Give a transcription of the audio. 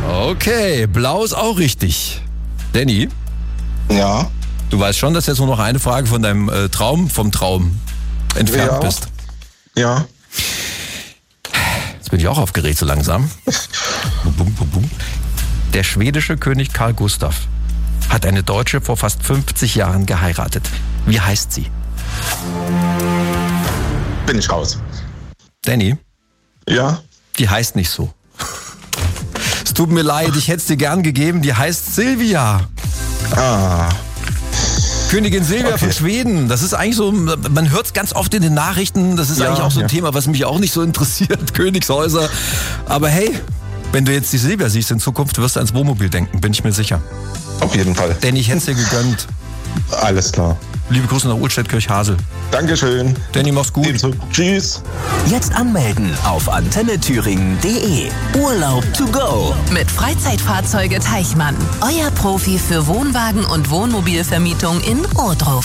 Okay, blau ist auch richtig. Danny, Ja. du weißt schon, dass jetzt nur noch eine Frage von deinem Traum entfernt bist. Ja. Jetzt bin ich auch aufgeregt so langsam. Bum, bum, bum. Der schwedische König Carl Gustaf hat eine Deutsche vor fast 50 Jahren geheiratet. Wie heißt sie? Bin ich raus. Danny, Ja. die heißt nicht so. Es tut mir leid, ich hätte es dir gern gegeben. Die heißt Silvia. Ah. Königin Silvia von Schweden. Das ist eigentlich so, man hört es ganz oft in den Nachrichten. Das ist eigentlich auch so ein Thema, was mich auch nicht so interessiert. Königshäuser. Aber hey, wenn du jetzt die Silvia siehst in Zukunft, wirst du ans Wohnmobil denken, bin ich mir sicher. Auf jeden Fall. Denn ich hätte es dir gegönnt. Alles klar. Liebe Grüße nach Ulstedt-Kirchhasel. Dankeschön. Danny, mach's gut. Ebenso. Tschüss. Jetzt anmelden auf antennethüringen.de. Urlaub to go. Mit Freizeitfahrzeuge Teichmann. Euer Profi für Wohnwagen und Wohnmobilvermietung in Ohrdruf.